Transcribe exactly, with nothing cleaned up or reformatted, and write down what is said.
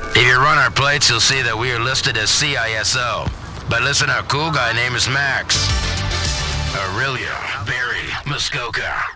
If you run our plates, you'll see that we are listed as C I S O. But listen, our cool guy name is Max. Aurelia, Barry, Muskoka.